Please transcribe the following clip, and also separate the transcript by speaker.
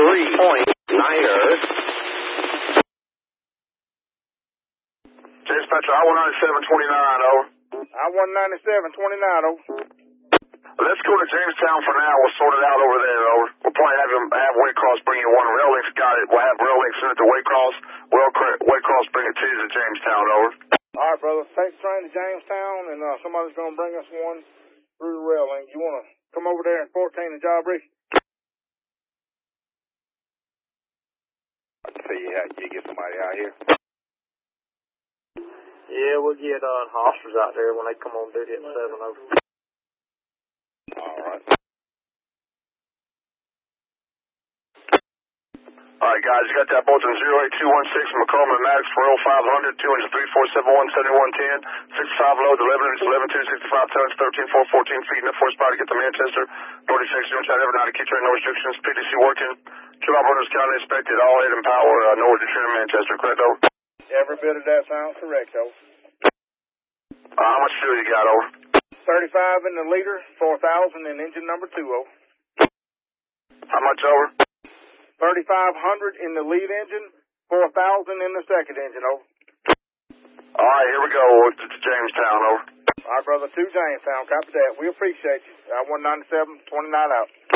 Speaker 1: 3-pointer.
Speaker 2: Dispatcher, I-197-29, over.
Speaker 3: I-197-29, over.
Speaker 2: Let's go to Jamestown for now. We'll sort it out over there, over. We'll probably have Waycross bring you one. Rail Links got it. We'll have Rail Links send it to Waycross. Waycross bring it to you to Jamestown, over.
Speaker 3: All right, brother. Take the train to Jamestown, and somebody's going to bring us one through the rail link. You want to come over there and 14 the job, Rick?
Speaker 4: I can see how you get somebody out here.
Speaker 5: Yeah, we'll get officers out there when they come on duty at 7, over.
Speaker 4: All right.
Speaker 2: All right, guys, you got that both in 08216 Macomb and Maddox for 0500, 2 inches 3471 7110, 65 loads, 11 inches 11 2 65 tons, 13 4 14 feet, enough horsepower to get to Manchester. 46 units out every night to keep train, no restrictions. PDC working. 2 operators county inspected, all 8 in power, north to train Manchester, correct, over?
Speaker 3: Every bit of that sounds correct, over.
Speaker 2: How much fuel you got, over?
Speaker 3: 35 in the liter, 4,000 in engine number 2, over.
Speaker 2: How much, over?
Speaker 3: 3,500 in the lead engine, 4,000 in the second engine, over.
Speaker 2: All right, here we go to Jamestown, over.
Speaker 3: All right, brother, to Jamestown, copy that. We appreciate you. I-197, 29 out.